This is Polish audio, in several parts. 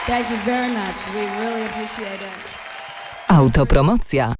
Thank you very much. We really appreciate it. Autopromocja.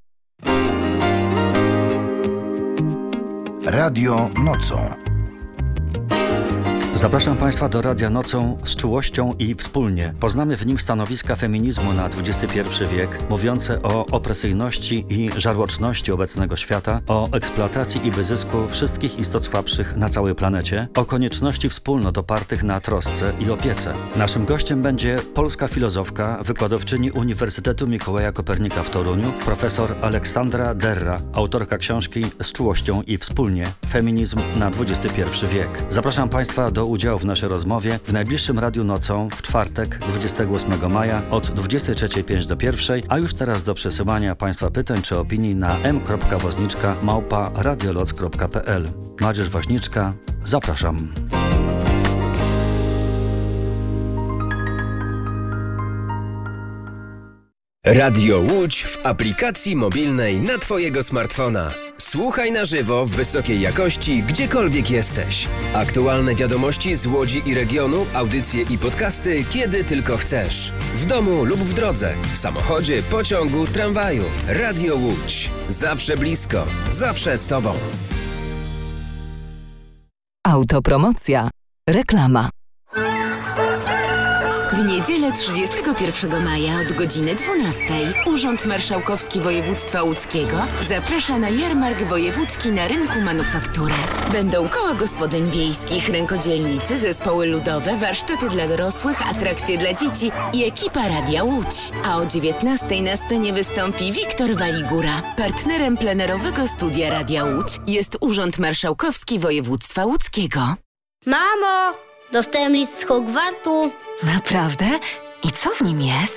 Radio Nocą. Zapraszam Państwa do Radia Nocą z czułością i wspólnie. Poznamy w nim stanowiska feminizmu na XXI wiek, mówiące o opresyjności i żarłoczności obecnego świata, o eksploatacji i wyzysku wszystkich istot słabszych na całej planecie, o konieczności wspólnot opartych na trosce i opiece. Naszym gościem będzie polska filozofka, wykładowczyni Uniwersytetu Mikołaja Kopernika w Toruniu, profesor Aleksandra Derra, autorka książki Z czułością i wspólnie. Feminizm na XXI wiek. Zapraszam Państwa do udziału w naszej rozmowie w najbliższym Radiu Nocą w czwartek 28 maja od 23:05 do 1, a już teraz do przesyłania Państwa pytań czy opinii na m.woźniczka@radioloc.pl. Madzierz Woźniczka, zapraszam. Radio Łódź w aplikacji mobilnej na Twojego smartfona. Słuchaj na żywo w wysokiej jakości, gdziekolwiek jesteś. Aktualne wiadomości z Łodzi i regionu, audycje i podcasty, kiedy tylko chcesz. W domu lub w drodze, w samochodzie, pociągu, tramwaju. Radio Łódź. Zawsze blisko, zawsze z Tobą. Autopromocja. Reklama. W niedzielę 31 maja od godziny 12 Urząd Marszałkowski Województwa Łódzkiego zaprasza na jarmark wojewódzki na rynku Manufaktury. Będą koła gospodyń wiejskich, rękodzielnicy, zespoły ludowe, warsztaty dla dorosłych, atrakcje dla dzieci i ekipa Radia Łódź. A o 19 na scenie wystąpi Wiktor Waligura. Partnerem plenerowego studia Radia Łódź jest Urząd Marszałkowski Województwa Łódzkiego. Mamo! Dostałem list z Hogwartu. Naprawdę? I co w nim jest?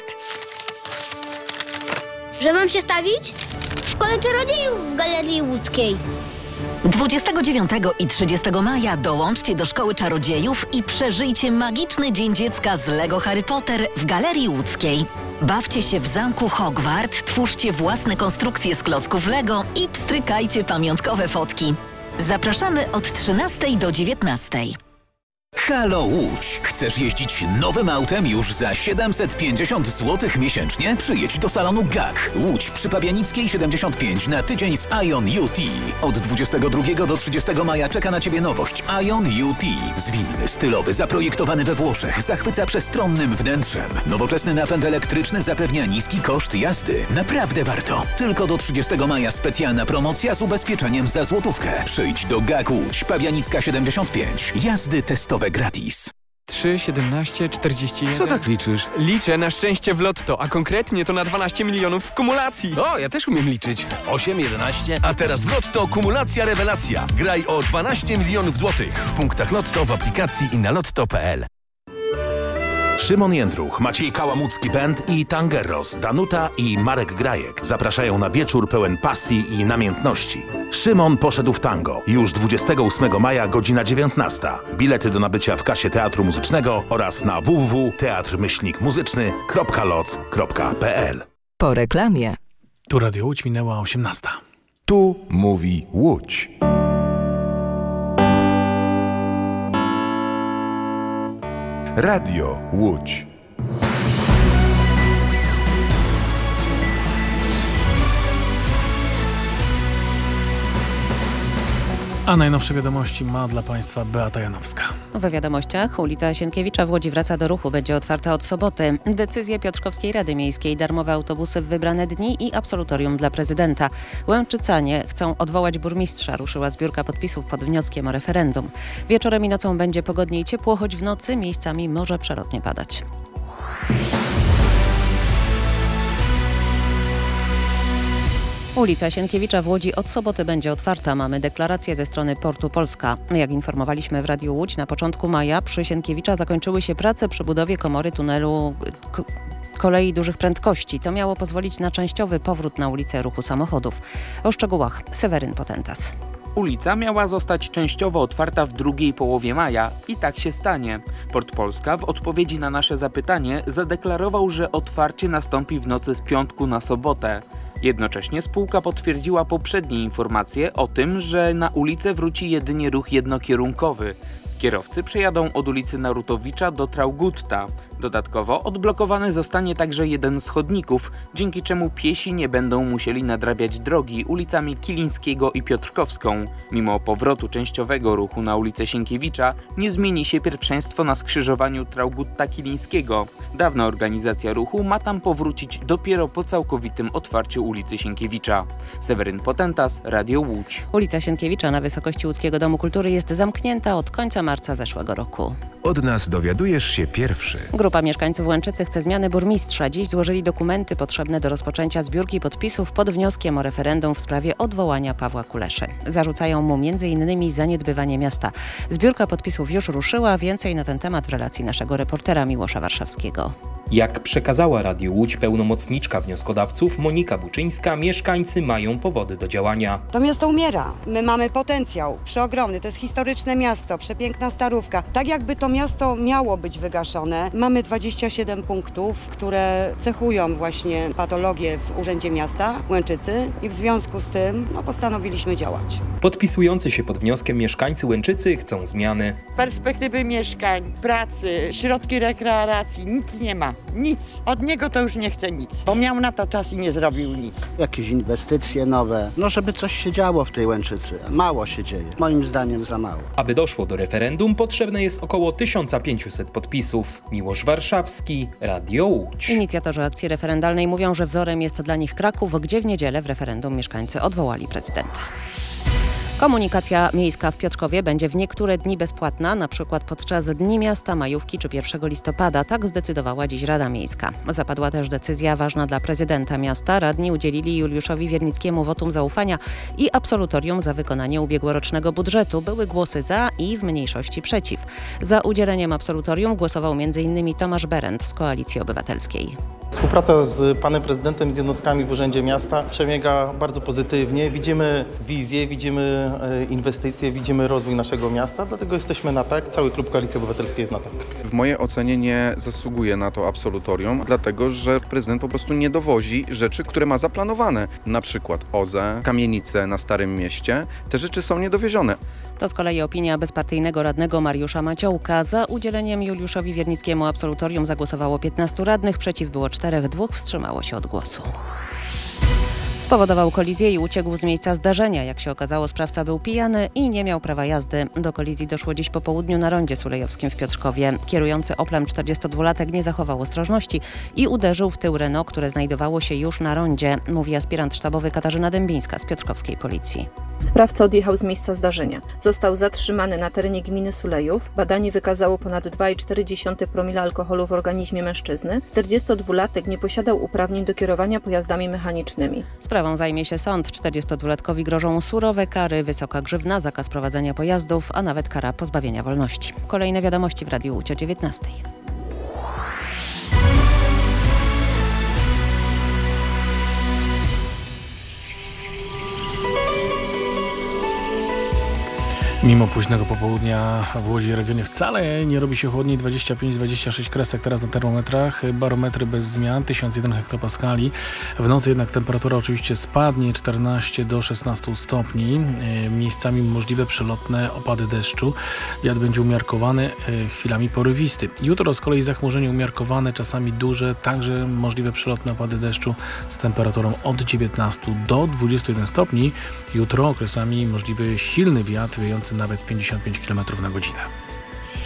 Że mam się stawić? W Szkole Czarodziejów w Galerii Łódzkiej. 29 i 30 maja dołączcie do Szkoły Czarodziejów i przeżyjcie magiczny Dzień Dziecka z Lego Harry Potter w Galerii Łódzkiej. Bawcie się w zamku Hogwart, twórzcie własne konstrukcje z klocków Lego i pstrykajcie pamiątkowe fotki. Zapraszamy od 13 do 19. Halo Łódź! Chcesz jeździć nowym autem już za 750 zł miesięcznie? Przyjedź do salonu GAK. Łódź przy Pabianickiej 75 na tydzień z Ion UT. Od 22 do 30 maja czeka na Ciebie nowość Ion UT. Zwinny, stylowy, zaprojektowany we Włoszech, zachwyca przestronnym wnętrzem. Nowoczesny napęd elektryczny zapewnia niski koszt jazdy. Naprawdę warto. Tylko do 30 maja specjalna promocja z ubezpieczeniem za złotówkę. Przyjdź do GAK Łódź, Pabianicka 75. Jazdy testowe gratis. 3, 17, 41... Co tak liczysz? Liczę na szczęście w lotto, a konkretnie to na 12 milionów w kumulacji. O, ja też umiem liczyć. 8, 11... A teraz w lotto kumulacja rewelacja. Graj o 12 milionów złotych. W punktach lotto, w aplikacji i na lotto.pl. Szymon Jędruch, Maciej Kałamucki Band i Tangerros, Danuta i Marek Grajek zapraszają na wieczór pełen pasji i namiętności. Szymon poszedł w tango. Już 28 maja, godzina 19. Bilety do nabycia w kasie Teatru Muzycznego oraz na www.teatrmyślnikmuzyczny.loc.pl. Po reklamie. Tu Radio Łódź, minęła 18. Tu mówi Łódź. Radio Łódź. A najnowsze wiadomości ma dla Państwa Beata Janowska. We wiadomościach ulica Sienkiewicza w Łodzi wraca do ruchu. Będzie otwarta od soboty. Decyzje Piotrkowskiej Rady Miejskiej, darmowe autobusy w wybrane dni i absolutorium dla prezydenta. Łęczycanie chcą odwołać burmistrza. Ruszyła zbiórka podpisów pod wnioskiem o referendum. Wieczorem i nocą będzie pogodnie i ciepło, choć w nocy miejscami może przelotnie padać. Ulica Sienkiewicza w Łodzi od soboty będzie otwarta. Mamy deklarację ze strony Portu Polska. Jak informowaliśmy w Radiu Łódź, na początku maja przy Sienkiewicza zakończyły się prace przy budowie komory tunelu kolei dużych prędkości. To miało pozwolić na częściowy powrót na ulicę ruchu samochodów. O szczegółach Seweryn Potentas. Ulica miała zostać częściowo otwarta w drugiej połowie maja i tak się stanie. Port Polska w odpowiedzi na nasze zapytanie zadeklarował, że otwarcie nastąpi w nocy z piątku na sobotę. Jednocześnie spółka potwierdziła poprzednie informacje o tym, że na ulicę wróci jedynie ruch jednokierunkowy. Kierowcy przejadą od ulicy Narutowicza do Traugutta. Dodatkowo odblokowany zostanie także jeden z chodników, dzięki czemu piesi nie będą musieli nadrabiać drogi ulicami Kilińskiego i Piotrkowską. Mimo powrotu częściowego ruchu na ulicę Sienkiewicza nie zmieni się pierwszeństwo na skrzyżowaniu Traugutta-Kilińskiego. Dawna organizacja ruchu ma tam powrócić dopiero po całkowitym otwarciu ulicy Sienkiewicza. Seweryn Potentas, Radio Łódź. Ulica Sienkiewicza na wysokości Łódzkiego Domu Kultury jest zamknięta od końca marca zeszłego roku. Od nas dowiadujesz się pierwszy. Grupa mieszkańców Łęczycy chce zmiany burmistrza. Dziś złożyli dokumenty potrzebne do rozpoczęcia zbiórki podpisów pod wnioskiem o referendum w sprawie odwołania Pawła Kuleszy. Zarzucają mu m.in. zaniedbywanie miasta. Zbiórka podpisów już ruszyła. Więcej na ten temat w relacji naszego reportera Miłosza Warszawskiego. Jak przekazała Radiu Łódź pełnomocniczka wnioskodawców Monika Buczyńska, mieszkańcy mają powody do działania. To miasto umiera. My mamy potencjał przeogromny. To jest historyczne miasto, przepiękna Starówka. Tak jakby to miasto miało być wygaszone. Mamy 27 punktów, które cechują właśnie patologię w Urzędzie Miasta Łęczycy i w związku z tym postanowiliśmy działać. Podpisujący się pod wnioskiem mieszkańcy Łęczycy chcą zmiany. Perspektywy mieszkań, pracy, środki rekreacji, nic nie ma. Nic. Od niego to już nie chce nic, bo miał na to czas i nie zrobił nic. Jakieś inwestycje nowe, żeby coś się działo w tej Łęczycy. Mało się dzieje. Moim zdaniem za mało. Aby doszło do referendum, potrzebne jest około 1500 podpisów. Miłosz Warszawski, Radio Łódź. Inicjatorzy akcji referendalnej mówią, że wzorem jest dla nich Kraków, gdzie w niedzielę w referendum mieszkańcy odwołali prezydenta. Komunikacja miejska w Piotrkowie będzie w niektóre dni bezpłatna, na przykład podczas Dni Miasta, majówki czy 1 listopada. Tak zdecydowała dziś Rada Miejska. Zapadła też decyzja ważna dla prezydenta miasta. Radni udzielili Juliuszowi Wiernickiemu wotum zaufania i absolutorium za wykonanie ubiegłorocznego budżetu. Były głosy za i w mniejszości przeciw. Za udzieleniem absolutorium głosował m.in. Tomasz Berend z Koalicji Obywatelskiej. Współpraca z panem prezydentem i z jednostkami w Urzędzie Miasta przebiega bardzo pozytywnie. Widzimy wizję, widzimy inwestycje, widzimy rozwój naszego miasta, dlatego jesteśmy na tak. Cały klub Koalicji Obywatelskiej jest na tak. W mojej ocenie nie zasługuje na to absolutorium, dlatego że prezydent po prostu nie dowozi rzeczy, które ma zaplanowane. Na przykład OZE, kamienice na Starym Mieście. Te rzeczy są niedowiezione. To z kolei opinia bezpartyjnego radnego Mariusza Maciołka. Za udzieleniem Juliuszowi Wiernickiemu absolutorium zagłosowało 15 radnych, przeciw było 4, 2 wstrzymało się od głosu. Spowodował kolizję i uciekł z miejsca zdarzenia. Jak się okazało, sprawca był pijany i nie miał prawa jazdy. Do kolizji doszło dziś po południu na rondzie sulejowskim w Piotrkowie. Kierujący Oplem 42-latek nie zachował ostrożności i uderzył w tył Renault, które znajdowało się już na rondzie, mówi aspirant sztabowy Katarzyna Dębińska z piotrkowskiej policji. Sprawca odjechał z miejsca zdarzenia. Został zatrzymany na terenie gminy Sulejów. Badanie wykazało ponad 2,4 promila alkoholu w organizmie mężczyzny. 42-latek nie posiadał uprawnień do kierowania pojazdami mechanicznymi. Sprawą zajmie się sąd. 42-latkowi grożą surowe kary, wysoka grzywna, zakaz prowadzenia pojazdów, a nawet kara pozbawienia wolności. Kolejne wiadomości w Radiu Łódź o 19:00. Mimo późnego popołudnia w Łodzi i regionie wcale nie robi się chłodniej, 25-26 kresek teraz na termometrach, barometry bez zmian, 1001 hektopaskali. W nocy jednak temperatura oczywiście spadnie, 14 do 16 stopni, miejscami możliwe przelotne opady deszczu. Wiatr będzie umiarkowany, chwilami porywisty. Jutro z kolei zachmurzenie umiarkowane, czasami duże, także możliwe przelotne opady deszczu z temperaturą od 19 do 21 stopni. Jutro okresami możliwy silny wiatr wiejący nawet 55 km na godzinę.